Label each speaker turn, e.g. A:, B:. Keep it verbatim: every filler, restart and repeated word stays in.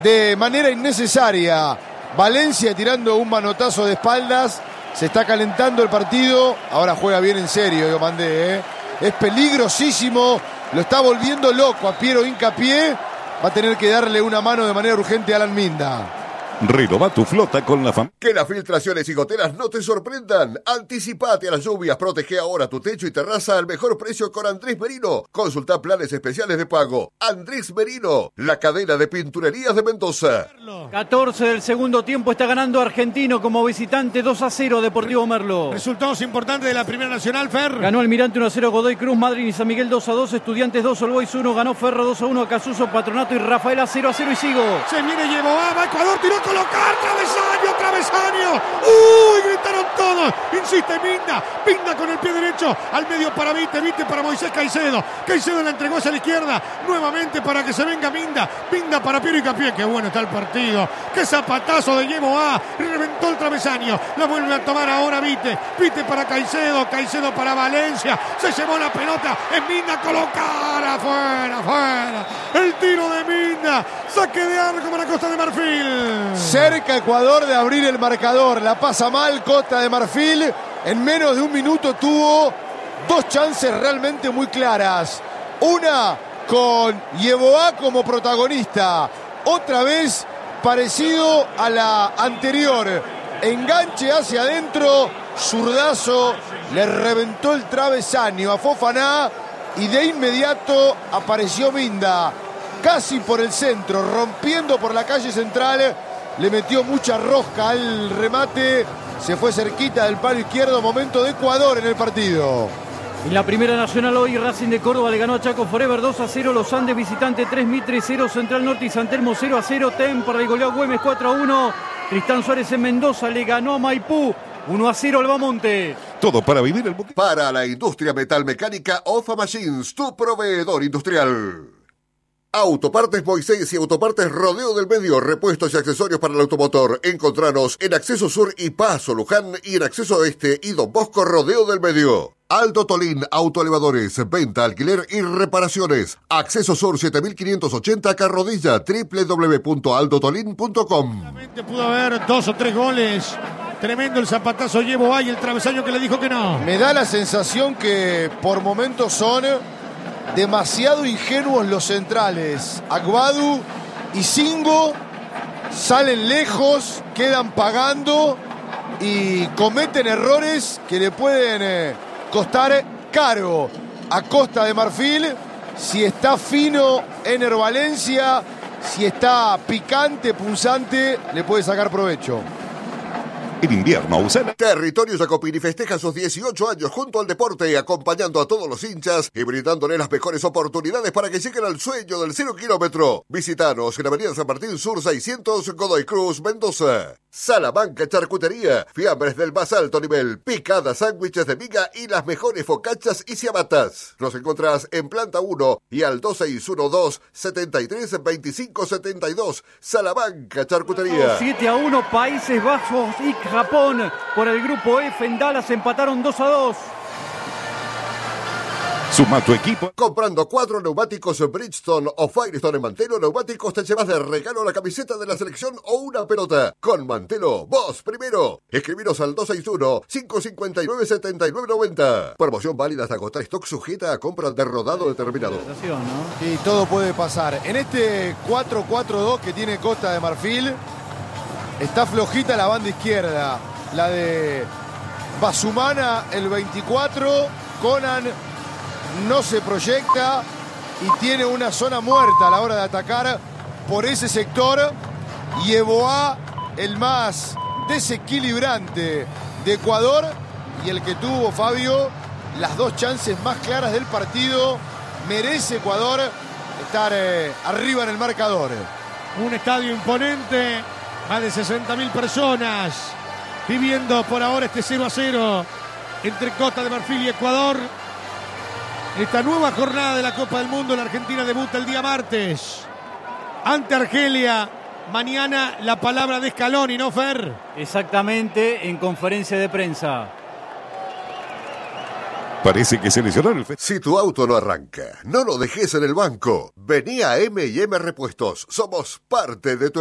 A: De manera innecesaria, Valencia tirando un manotazo de espaldas. Se está calentando el partido. Ahora juega bien en serio, yo mandé, ¿eh? Es peligrosísimo. Lo está volviendo loco a Piero Hincapié. Va a tener que darle una mano de manera urgente a Alan Minda.
B: Renova tu flota con la familia.
C: Que las filtraciones y goteras no te sorprendan. Anticipate a las lluvias. Protege ahora tu techo y terraza al mejor precio con Andrés Merino. Consulta planes especiales de pago. Andrés Merino, la cadena de pinturerías de Mendoza.
D: catorce del segundo tiempo, está ganando Argentino como visitante dos a cero Deportivo Merlo.
E: Resultados importantes de la Primera Nacional, Fer.
D: Ganó Almirante uno a cero Godoy Cruz, Madrid y San Miguel dos a dos, Estudiantes dos, All Boys uno, ganó Ferro dos a uno, Casuso, Patronato y Rafaela cero a cero y sigo.
E: Se viene Yeboah, va Ecuador, tiró a colocar, travesaño, travesaño. ¡Uy! Gritaron todos. Insiste Minda, Minda con el pie derecho al medio para Vite, Vite para Moisés Caicedo. Caicedo la entregó hacia la izquierda, nuevamente para que se venga Minda. Minda para Piero Hincapié, qué bueno está el partido. Qué zapatazo de Yeboah, reventó el travesaño, la vuelve a tomar ahora Vite. Vite para Caicedo, Caicedo para Valencia. Se llevó la pelota, es Minda, colocar afuera, afuera. El tiro de Minda, saque de arco para Costa de Marfil.
A: Cerca Ecuador de abrir el marcador, la pasa mal Costa de Marfil. En menos de un minuto tuvo dos chances realmente muy claras. Una con Yeboah como protagonista, otra vez parecido a la anterior. Enganche hacia adentro, zurdazo, le reventó el travesaño a Fofaná y de inmediato apareció Minda, casi por el centro, rompiendo por la calle central. Le metió mucha rosca al remate, se fue cerquita del palo izquierdo. Momento de Ecuador en el partido.
D: En la Primera Nacional hoy, Racing de Córdoba le ganó a Chaco Forever dos a cero, Los Andes visitante tres, Mitre cero, Central Norte y San Telmo cero a cero, Temperley goleó a Güemes cuatro a uno, Tristán Suárez en Mendoza le ganó a Maipú uno a cero al Bamonte.
B: Todo para vivir el buque.
C: Para la industria metalmecánica, Ofa Machines, tu proveedor industrial. Autopartes Moisés y Autopartes Rodeo del Medio, repuestos y accesorios para el automotor. Encontranos en Acceso Sur y Paso Luján y en Acceso Este y Don Bosco Rodeo del Medio. Aldo Tolín Autoelevadores, venta, alquiler y reparaciones. Acceso Sur siete mil quinientos ochenta Carrodilla, doble u doble u doble u punto aldo tolín punto com.
E: Pudo haber dos o tres goles. Tremendo el zapatazo Yeboah y el travesaño que le dijo que no.
A: Me da la sensación que por momentos son demasiado ingenuos los centrales. Agbadu y Singo salen lejos, quedan pagando y cometen errores que le pueden eh, costar caro a Costa de Marfil. Si está fino Ener Valencia, si está picante, punzante, le puede sacar provecho.
B: En invierno, Usana.
C: Territorio Jacopini festeja sus dieciocho años junto al deporte, acompañando a todos los hinchas y brindándole las mejores oportunidades para que lleguen al sueño del cero kilómetro. Visítanos en Avenida San Martín Sur seiscientos, Godoy Cruz, Mendoza. Salamanca Charcutería, fiambres del más alto nivel, picadas, sándwiches de miga y las mejores focachas y ciabatas. Nos encontrás en planta uno y al dos seis uno dos, setenta y tres, veinticinco setenta y dos. Salamanca Charcutería.
D: siete a uno Países Bajos y Japón por el grupo F. En Dallas empataron dos a dos.
B: Suma tu equipo.
C: Comprando cuatro neumáticos Bridgestone o Firestone en Mantelo Neumáticos te llevas de regalo la camiseta de la selección o una pelota. Con Mantelo, vos primero. Escribiros al dos seis uno, cinco cinco nueve, siete nueve nueve cero. Promoción válida hasta agotar stock, sujeta a compra de rodado determinado.
A: Y todo puede pasar. En este cuatro cuatro dos que tiene Costa de Marfil, está flojita la banda izquierda. La de Basumana, el veinticuatro. Conan no se proyecta y tiene una zona muerta a la hora de atacar por ese sector. Yeboah, el más desequilibrante de Ecuador y el que tuvo, Fabio, las dos chances más claras del partido. Merece Ecuador estar eh, arriba en el marcador.
E: Un estadio imponente, más de sesenta mil personas viviendo por ahora este cero a cero entre Costa de Marfil y Ecuador. Esta nueva jornada de la Copa del Mundo, la Argentina debuta el día martes ante Argelia. Mañana la palabra de Scaloni, ¿no, Fer?
D: Exactamente, en conferencia de prensa.
B: Parece que se lesionó el fe.
C: Si tu auto no arranca, no lo dejes en el banco. Vení a eme y eme Repuestos. Somos parte de tu